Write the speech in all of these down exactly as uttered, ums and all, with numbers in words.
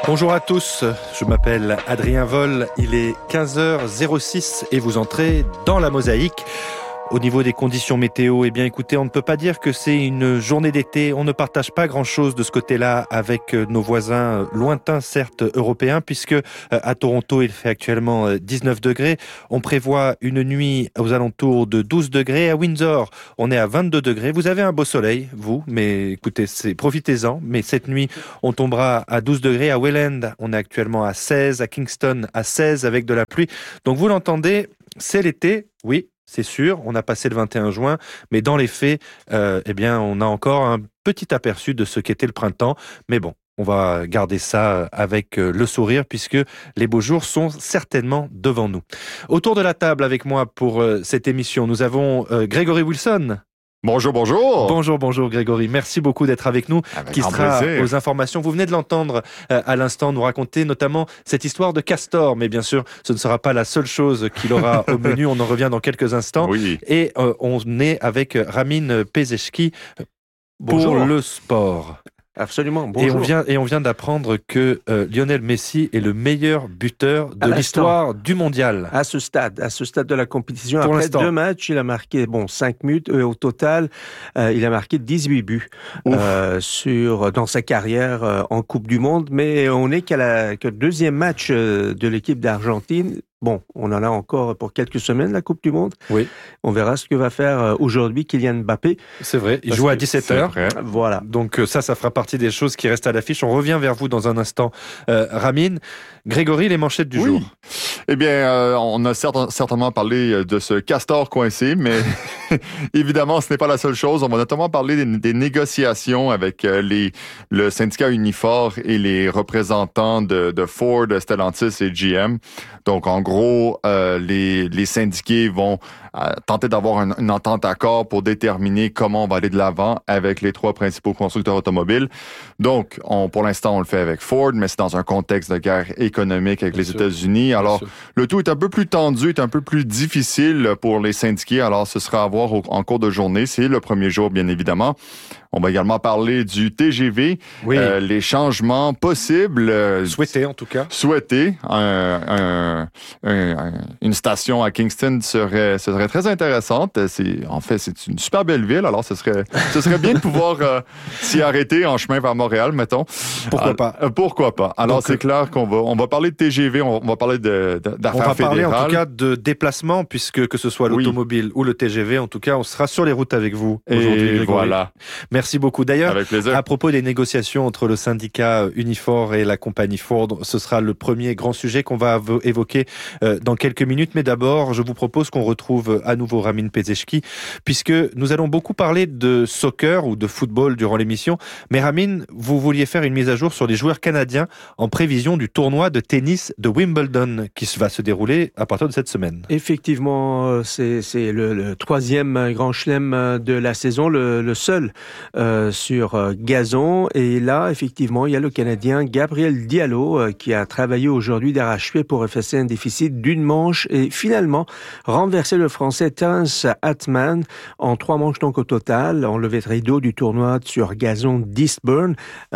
Bonjour à tous, je m'appelle Adrien Vol, il est quinze heures zéro six et vous entrez dans la mosaïque. Au niveau des conditions météo, eh bien écoutez, on ne peut pas dire que c'est une journée d'été. On ne partage pas grand-chose de ce côté-là avec nos voisins lointains, certes européens, puisque à Toronto, il fait actuellement dix-neuf degrés. On prévoit une nuit aux alentours de douze degrés. À Windsor, on est à vingt-deux degrés. Vous avez un beau soleil, vous, mais écoutez, c'est, profitez-en. Mais cette nuit, on tombera à douze degrés. À Welland, on est actuellement à seize. À Kingston, à seize avec de la pluie. Donc vous l'entendez, c'est l'été, oui. C'est sûr, on a passé le vingt et un juin, mais dans les faits, euh, eh bien, on a encore un petit aperçu de ce qu'était le printemps. Mais bon, on va garder ça avec le sourire puisque les beaux jours sont certainement devant nous. Autour de la table avec moi pour euh, cette émission, nous avons euh, Grégory Wilson. Bonjour, bonjour. Bonjour, bonjour Grégory. Merci beaucoup d'être avec nous, avec qui sera plaisir. aux informations. Vous venez de l'entendre euh, à l'instant nous raconter notamment cette histoire de castor. Mais bien sûr, ce ne sera pas la seule chose qu'il aura au menu. On en revient dans quelques instants. Oui. Et euh, on est avec Ramin Pezeshki pour Bonjour. le sport. Absolument, bonjour. Et on vient, et on vient d'apprendre que euh, Lionel Messi est le meilleur buteur de À l'histoire du mondial. À ce stade, à ce stade de la compétition, Pour après l'instant. deux matchs, il a marqué bon cinq buts euh, au total. Euh, il a marqué dix-huit buts euh, sur dans sa carrière euh, en Coupe du Monde. Mais on n'est qu'à la que deuxième match euh, de l'équipe d'Argentine. Bon, on en a encore pour quelques semaines la Coupe du Monde. Oui. On verra ce que va faire euh, aujourd'hui Kylian Mbappé. C'est vrai, il Parce joue à que dix-sept heures. Voilà. Donc ça, ça fera partie des choses qui restent à l'affiche. On revient vers vous dans un instant. Euh, Ramin, Grégory, les manchettes du oui. jour. Eh bien, euh, on a certain, certainement parlé de ce castor coincé, mais évidemment, ce n'est pas la seule chose. On va notamment parler des, des négociations avec euh, les, le syndicat Unifor et les représentants de, de Ford, Stellantis et G M. Donc, en gros, euh, les, les syndiqués vont euh, tenter d'avoir un, une entente d'accord pour déterminer comment on va aller de l'avant avec les trois principaux constructeurs automobiles. Donc, on, pour l'instant, on le fait avec Ford, mais c'est dans un contexte de guerre économique avec Bien les sûr. États-Unis. Alors, sûr. le tout est un peu plus tendu, est un peu plus difficile pour les syndiqués. Alors, ce sera à voir au, en cours de journée. C'est le premier jour, bien évidemment. On va également parler du T G V, Oui. euh, les changements possibles. euh, Souhaité en tout cas. Souhaité. Un, un, un, un, une station à Kingston serait, ce serait très intéressante. C'est, en fait, c'est une super belle ville. Alors, ce serait, ce serait bien de pouvoir euh, s'y arrêter en chemin vers Montréal, mettons. Pourquoi Alors, pas. euh, Pourquoi pas. Alors, Donc, c'est clair qu'on va, on va parler de T G V, on va, on va parler de, de, On d'affaires va parler fédérales. en tout cas de déplacement, puisque que ce soit Oui. l'automobile ou le T G V, en tout cas, on sera sur les routes avec vous aujourd'hui. Et Grégory. voilà. Merci beaucoup. D'ailleurs, Avec plaisir. à propos des négociations entre le syndicat Unifor et la compagnie Ford, ce sera le premier grand sujet qu'on va avo- évoquer euh, dans quelques minutes. Mais d'abord, je vous propose qu'on retrouve à nouveau Ramin Pezeshki, puisque nous allons beaucoup parler de soccer ou de football durant l'émission. Mais Ramin, vous vouliez faire une mise à jour sur les joueurs canadiens en prévision du tournoi de tennis de Wimbledon qui va se dérouler à partir de cette semaine. Effectivement, euh, c'est, c'est le, le troisième grand chelem de la saison, le, le seul euh, sur euh, gazon. Et là, effectivement, il y a le Canadien Gabriel Diallo euh, qui a travaillé aujourd'hui d'arrache-pied pour effacer un déficit d'une manche et finalement renverser le Français Terence Atman en trois manches donc au total, enlevé de rideau du tournoi sur gazon d'Eastbourne.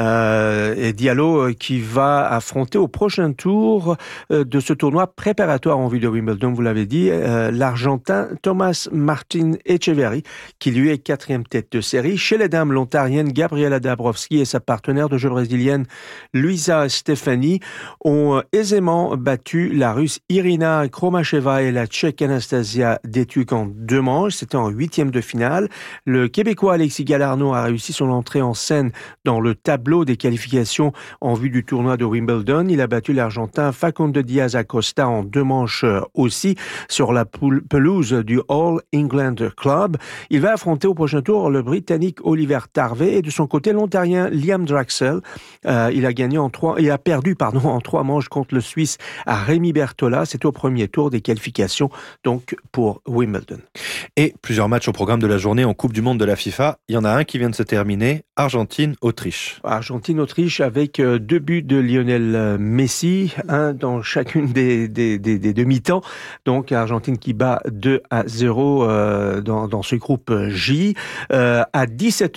Euh, et Diallo euh, qui va affronter au prochain tour euh, de ce tournoi préparatoire en vue de Wimbledon, vous l'avez dit, euh, l'Argentin Thomas Martin Etcheverry, qui lui est quatrième tête de série. Chez les dames, l'Ontarienne Gabriela Dabrowski et sa partenaire de jeu brésilienne Luisa Stefani ont aisément battu la Russe Irina Kromacheva et la Tchèque Anastasia Detuc en deux manches. C'était en huitième de finale. Le Québécois Alexis Galarneau a réussi son entrée en scène dans le tableau des qualifications en vue du tournoi de Wimbledon. Il a battu l'Argentin Facundo Diaz Acosta en deux manches aussi sur la pelouse du All England Club. Il va affronter au prochain tour le Britannique Oliver Tarvey et de son côté l'Ontarien Liam Draxel. Euh, il a gagné en trois, il a perdu pardon en trois manches contre le Suisse à Rémi Bertola. C'est au premier tour des qualifications donc pour Wimbledon. Et plusieurs matchs au programme de la journée en Coupe du Monde de la FIFA. Il y en a un qui vient de se terminer, Argentine-Autriche. Argentine-Autriche avec deux buts de Lionel Messi, un dans chacune des, des, des, des demi-temps. Donc Argentine qui bat deux à zéro euh, dans, dans ce groupe J. Euh, à dix-sept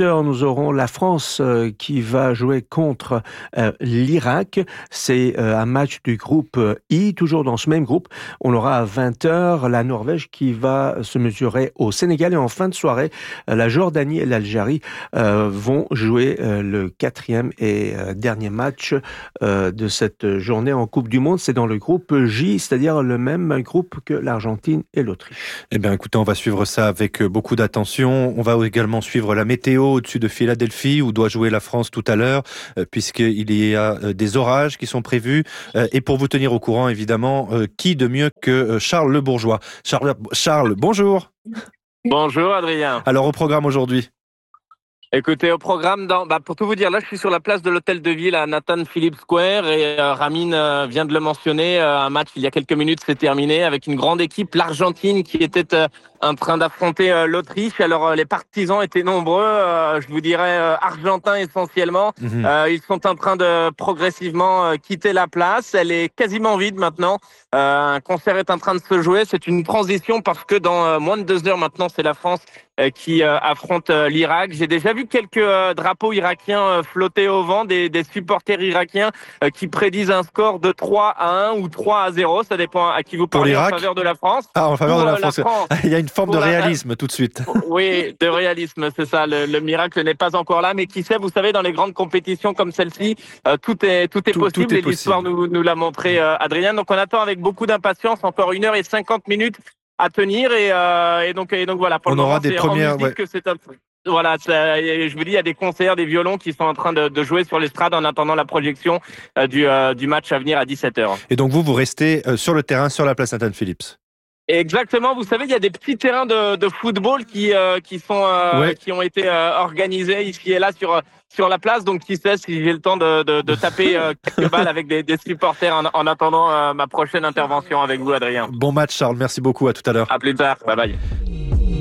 heures, nous aurons la France euh, qui va jouer contre euh, l'Irak. C'est euh, un match du groupe I, toujours dans ce même groupe. On aura à vingt heures la Norvège qui va se mesurer au Sénégal. Et en fin de soirée, euh, la Jordanie et l'Algérie euh, vont jouer euh, le quatrième et euh, dernier match euh, de cette journée en Coupe du Monde. C'est dans le groupe J, c'est-à-dire le même groupe que l'Argentine et l'Autriche. Eh bien, écoutez, on va suivre ça avec beaucoup d'attention. On va également suivre la météo au-dessus de Philadelphie, où doit jouer la France tout à l'heure, euh, puisqu'il y a euh, des orages qui sont prévus. Euh, et pour vous tenir au courant, évidemment, euh, qui de mieux que euh, Charles Le Bourgeois. Charles, Charles, bonjour. Bonjour Adrien. Alors, au programme aujourd'hui. Écoutez, au programme, dans, bah, pour tout vous dire, là je suis sur la place de l'Hôtel de Ville à Nathan Phillips Square et euh, Ramin euh, vient de le mentionner, euh, un match il y a quelques minutes s'est terminé avec une grande équipe, l'Argentine qui était euh, en train d'affronter euh, l'Autriche. Alors euh, les partisans étaient nombreux, euh, je vous dirais euh, argentins essentiellement. Mmh. Euh, ils sont en train de progressivement euh, quitter la place, elle est quasiment vide maintenant. Euh, un concert est en train de se jouer, c'est une transition parce que dans euh, moins de deux heures maintenant c'est la France euh, qui euh, affronte euh, l'Irak. J'ai déjà vu quelques euh, drapeaux irakiens euh, flotter au vent, des, des supporters irakiens euh, qui prédisent un score de trois à un ou trois à zéro, ça dépend à qui vous parlez, en faveur de la France. Ah, en faveur Pour, de la France. la France. Il y a une forme de réalisme la... tout de suite. Oui, de réalisme, c'est ça. Le, le miracle n'est pas encore là, mais qui sait, vous savez, dans les grandes compétitions comme celle-ci, euh, tout est tout est tout, possible tout est et possible. L'histoire nous, nous l'a montré, euh, Adrien. Donc on attend avec beaucoup d'impatience, encore une heure et cinquante minutes à tenir et, euh, et donc et donc voilà. Pour on le aura moment, des premières. Ouais. Que c'est un... Voilà, ça, je vous dis, il y a des concerts, des violons qui sont en train de, de jouer sur l'estrade en attendant la projection euh, du, euh, du match à venir à dix-sept heures. Et donc vous, vous restez euh, sur le terrain, sur la place Nathan Phillips. Exactement, vous savez, il y a des petits terrains de, de football qui euh, qui sont euh, ouais. qui ont été euh, organisés ici et là sur sur la place. Donc qui sait si j'ai le temps de de, de taper euh, quelques balles avec des, des supporters en, en attendant euh, ma prochaine intervention avec vous, Adrien. Bon match, Charles. Merci beaucoup. À tout à l'heure. À plus tard. Bye bye.